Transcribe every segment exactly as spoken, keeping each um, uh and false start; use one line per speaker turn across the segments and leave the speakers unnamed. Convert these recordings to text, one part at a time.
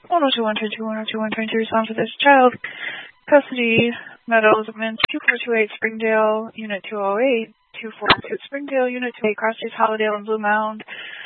one oh two one two two one oh two one twenty-two response to this child. Custody, Meadows, Mint, two four two eight Springdale, Unit two oh eight, two four two Springdale, Unit two oh eight, Cross Streets, Hollydale, and Blue Mound.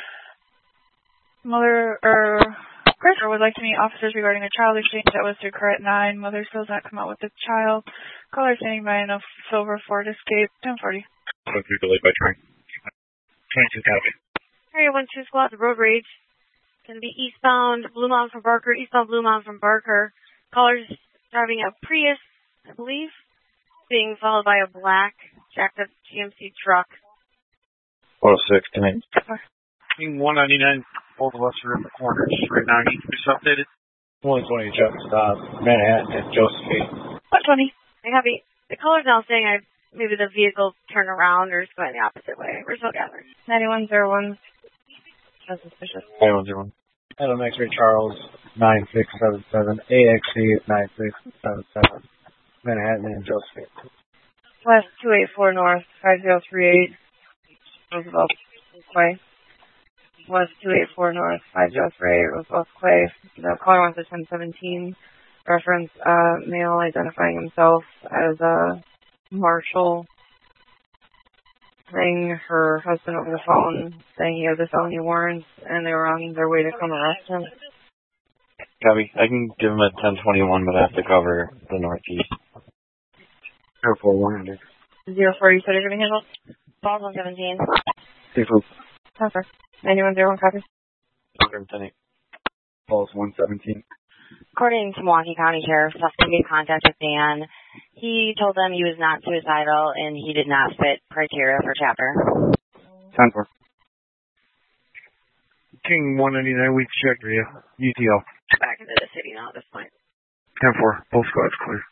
Mother, er, Christopher would like to meet officers regarding a child exchange that was to occur at nine. Mother still has not come out with the child. Caller standing by in a silver Ford Escape, ten forty.
one three delayed by train. twenty-two copy.
Area one two squad, the road rage. Going to be eastbound Blue Mountain from Barker, eastbound Blue Mountain from Barker. Callers driving a Prius, I believe, being followed by a black jacked up G M C truck.
one oh six, ten eight.
one ninety-nine, both of us are in the corners right now. Need to be updated.
one twenty, Jeff, uh, Manhattan and Josephine.
one twenty.
I have the, the caller's now saying I maybe the vehicle turned around or is going the opposite way. We're still gathering. ninety-one oh one. That's suspicious.
ninety-one oh one.
Adam X-ray Charles, nine six seven seven. A X C, nine six seven seven. Manhattan and Josephine.
West two eight four North, five zero three eight. Roosevelt Quay. West two eight four North, five zero three eight, Roosevelt Quay. The caller wants a ten seventeen reference, uh, male identifying himself as a Marshall, saying her husband over the phone, saying he has a felony warrant, and they were on their way to come arrest him.
Copy. I can give him a ten twenty-one, but I have to cover the northeast.
zero four one hundred.
zero four, you said you're going to handle? Balls one seventeen.
Seafood.
Okay. ninety-one oh one, copy.
ten eight.
Balls one seventeen.
According to Milwaukee County Sheriff, Suspect made contact with Dan. He told them he was not suicidal and he did not fit criteria for chapter.
ten four.
King one ninety-nine, we checked for you. U T L.
Back into the city now at this point.
ten four, both squads clear.